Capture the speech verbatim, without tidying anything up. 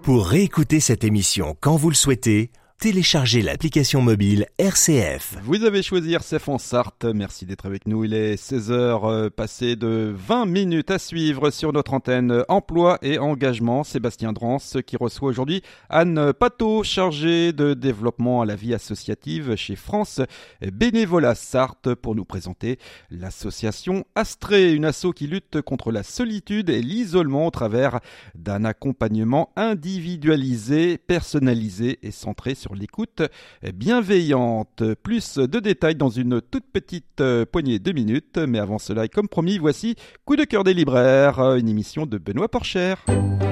Pour réécouter cette émission quand vous le souhaitez, téléchargez l'application mobile R C F. Vous avez choisi R C F en Sarthe. Merci d'être avec nous. Il est seize heures, euh, passé de vingt minutes à suivre sur notre antenne Emploi et Engagement. Sébastien Drance qui reçoit aujourd'hui Anne Pateau, chargée de développement à la vie associative chez France Bénévolat Sarthe, pour nous présenter l'association Astrée, une asso qui lutte contre la solitude et l'isolement au travers d'un accompagnement individualisé, personnalisé et centré sur l'écoute bienveillante. Plus de détails dans une toute petite poignée de minutes. Mais avant cela, et comme promis, voici Coup de cœur des libraires, une émission de Benoît Porcher.